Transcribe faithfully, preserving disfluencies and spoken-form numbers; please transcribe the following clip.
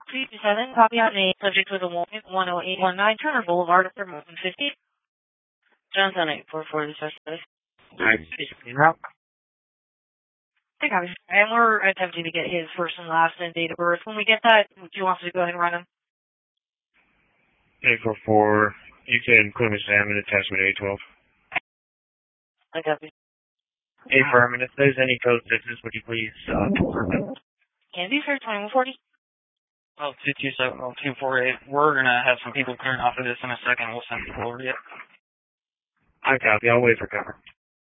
three two seven, copy out name, subject with a warrant, one oh eight one nine Turner Boulevard, Thermoton fifty. Johnson eight four four, the specialist. Alright, speaking route. I think I was, and we're attempting to get his first and last and date of birth. When we get that, do you want us to go ahead and run him? eight four four, you can claim examine attachment A twelve. I copy. Affirmative. If there's any code sixes, would you please uh, confirm it? Can be sir, twenty-one forty. Oh, two two seven, oh, two four eight. We're going to have some people clearing off of this in a second. We'll send people over to you. I copy. I'll wait for cover.